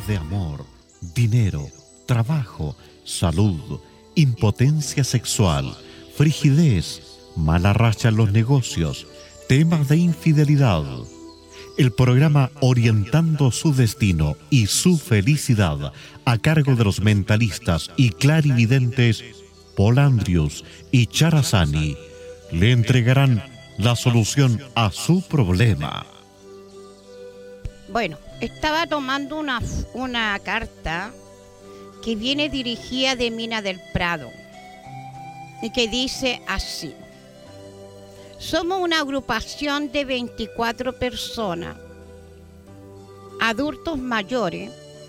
faltas de amor, dinero, trabajo, salud, impotencia sexual, frigidez, mala racha en los negocios, temas de infidelidad. El programa Orientando su Destino y su Felicidad, a cargo de los mentalistas y clarividentes Paul Andrews y Charazani, le entregarán la solución a su problema. Bueno, estaba tomando una carta que viene dirigida de Mina del Prado y que dice así: somos una agrupación de 24 personas, adultos mayores,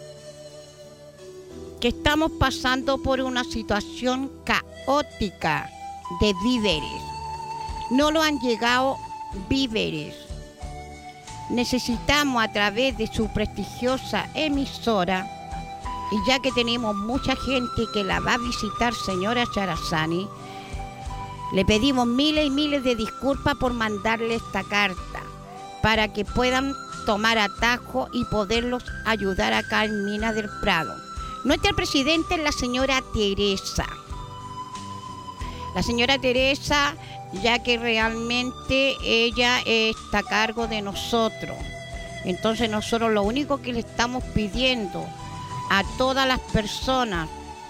que estamos pasando por una situación caótica de víveres. No lo han llegado víveres. Necesitamos, a través de su prestigiosa emisora, y ya que tenemos mucha gente que la va a visitar, señora Charazani, le pedimos miles y miles de disculpas por mandarle esta carta para que puedan tomar atajo y poderlos ayudar acá en Mina del Prado. Nuestra presidenta es la señora Teresa. La señora Teresa, ya que realmente ella está a cargo de nosotros. Entonces nosotros lo único que le estamos pidiendo a todas las personas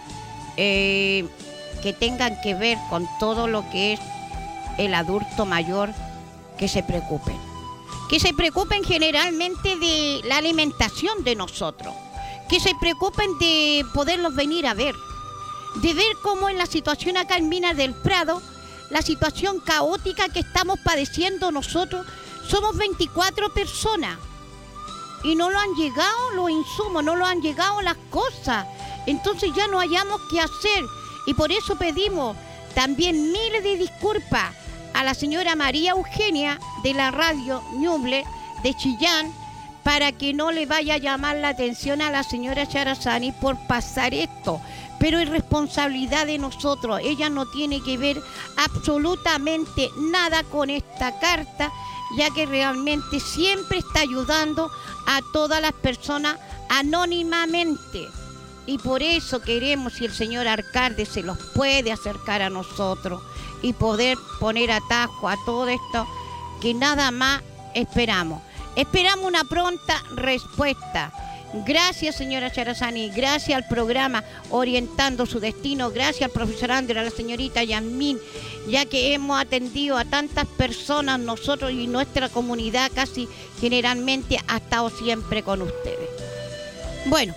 que tengan que ver con todo lo que es el adulto mayor, que se preocupen. Que se preocupen generalmente de la alimentación de nosotros. Que se preocupen de poderlos venir a ver. De ver cómo en la situación acá en Mina del Prado, la situación caótica que estamos padeciendo nosotros, somos 24 personas. Y no lo han llegado los insumos, no lo han llegado las cosas. Entonces ya no hayamos qué hacer. Y por eso pedimos también miles de disculpas a la señora María Eugenia de la radio Ñuble de Chillán, para que no le vaya a llamar la atención a la señora Charazani por pasar esto. Pero es responsabilidad de nosotros. Ella no tiene que ver absolutamente nada con esta carta, ya que realmente siempre está ayudando a todas las personas anónimamente. Y por eso queremos, si el señor alcalde se los puede acercar a nosotros y poder poner atajo a todo esto, que nada más esperamos. Esperamos una pronta respuesta. Gracias, señora Charazani, gracias al programa Orientando su Destino, gracias al profesor Andrés, a la señorita Yasmín, ya que hemos atendido a tantas personas, nosotros y nuestra comunidad casi generalmente ha estado siempre con ustedes. Bueno,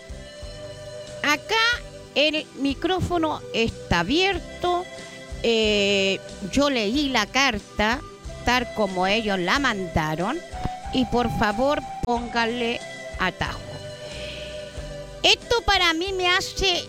acá el micrófono está abierto. Yo leí la carta tal como ellos la mandaron y por favor pónganle atajo. Esto para mí me hace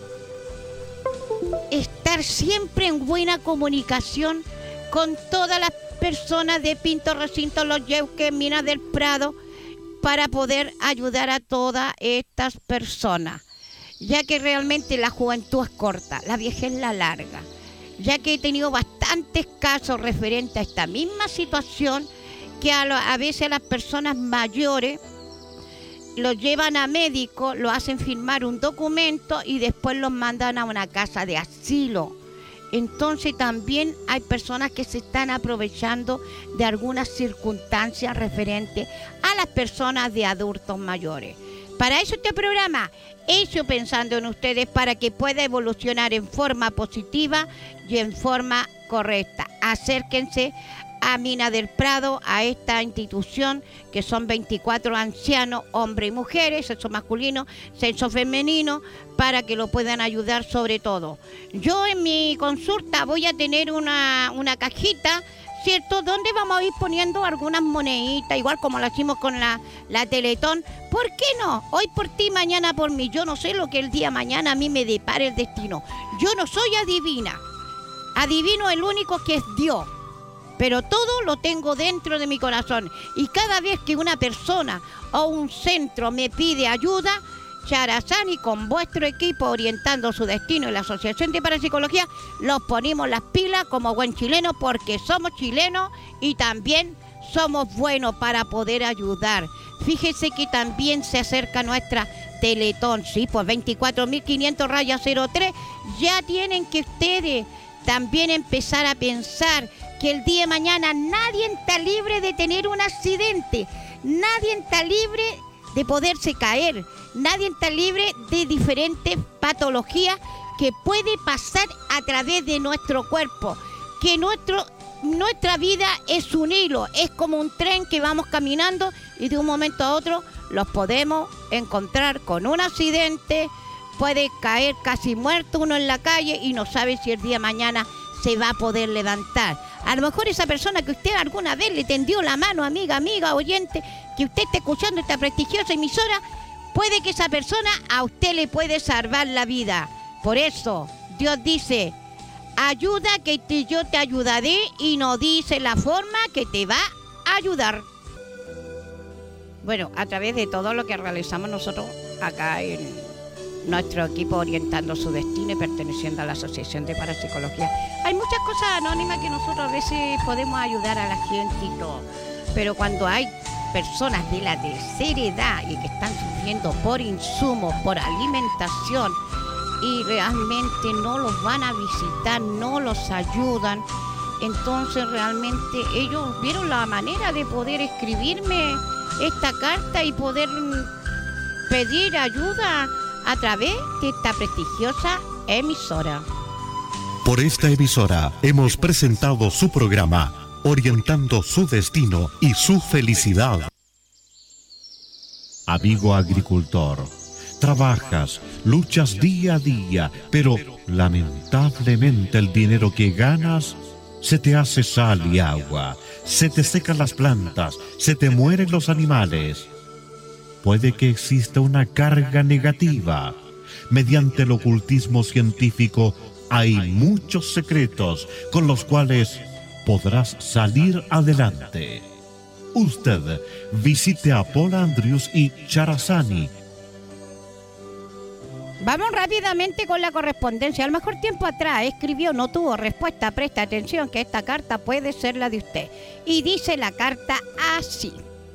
estar siempre en buena comunicación con todas las personas de Pinto Recinto, Los Yeuques, Mina del Prado, para poder ayudar a todas estas personas, ya que realmente la juventud es corta, la vejez es la larga, ya que he tenido bastantes casos referentes a esta misma situación, que a veces las personas mayores los llevan a médico, lo hacen firmar un documento y después los mandan a una casa de asilo. Entonces también hay personas que se están aprovechando de algunas circunstancias referentes a las personas de adultos mayores. Para eso este programa, hecho pensando en ustedes para que pueda evolucionar en forma positiva y en forma correcta. Acérquense a Mina del Prado, a esta institución, que son 24 ancianos, hombres y mujeres, sexo masculino, sexo femenino, para que lo puedan ayudar sobre todo. Yo en mi consulta voy a tener una cajita, ¿cierto?, donde vamos a ir poniendo algunas moneditas, igual como lo hicimos con la Teletón. ¿Por qué no? Hoy por ti, mañana por mí. Yo no sé lo que el día mañana a mí me depare el destino. Yo no soy adivina. Adivino el único que es Dios. Pero todo lo tengo dentro de mi corazón. Y cada vez que una persona o un centro me pide ayuda, Charazani con vuestro equipo Orientando su Destino y la Asociación de Parapsicología, los ponemos las pilas como buen chileno, porque somos chilenos y también somos buenos para poder ayudar. Fíjese que también se acerca nuestra Teletón, sí, pues 24.500 raya 03, ya tienen que ustedes también empezar a pensar que el día de mañana nadie está libre de tener un accidente, nadie está libre de poderse caer, nadie está libre de diferentes patologías que puede pasar a través de nuestro cuerpo, que nuestra vida es un hilo, es como un tren que vamos caminando y de un momento a otro los podemos encontrar con un accidente, puede caer casi muerto uno en la calle y no sabe si el día de mañana se va a poder levantar. A lo mejor esa persona que usted alguna vez le tendió la mano, amiga, oyente, que usted esté escuchando esta prestigiosa emisora, puede que esa persona a usted le puede salvar la vida. Por eso Dios dice, ayuda que yo te ayudaré, y no dice la forma que te va a ayudar. Bueno, a través de todo lo que realizamos nosotros acá en nuestro equipo Orientando su Destino y perteneciendo a la Asociación de Parapsicología, hay muchas cosas anónimas que nosotros a veces podemos ayudar a la gente y todo, pero cuando hay personas de la tercera edad y que están sufriendo por insumos, por alimentación, y realmente no los van a visitar, no los ayudan, entonces realmente ellos vieron la manera de poder escribirme esta carta y poder pedir ayuda a través de esta prestigiosa emisora. Por esta emisora hemos presentado su programa Orientando su Destino y su Felicidad. Amigo agricultor, trabajas, luchas día a día, pero lamentablemente el dinero que ganas se te hace sal y agua, se te secan las plantas, se te mueren los animales. Puede que exista una carga negativa. Mediante el ocultismo científico hay muchos secretos con los cuales podrás salir adelante. Usted visite a Paula Andrews y Charazani. Vamos rápidamente con la correspondencia. A lo mejor tiempo atrás escribió, no tuvo respuesta. Presta atención que esta carta puede ser la de usted. Y dice la carta así.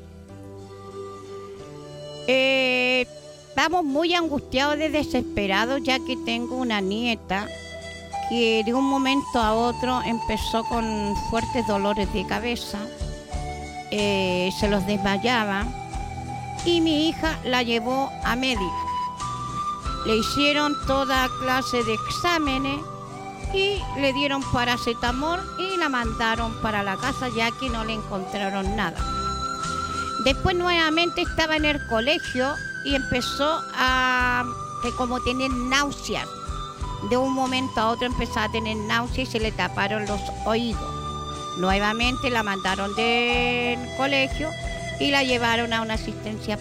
Estamos muy angustiados y desesperados, ya que tengo una nieta que de un momento a otro empezó con fuertes dolores de cabeza, se los desmayaba, y mi hija la llevó a médico. Le hicieron toda clase de exámenes y le dieron paracetamol y la mandaron para la casa, ya que no le encontraron nada. Después nuevamente estaba en el colegio y empezó a como tener náuseas. De un momento a otro empezó a tener náuseas y se le taparon los oídos. Nuevamente la mandaron del colegio y la llevaron a una asistencia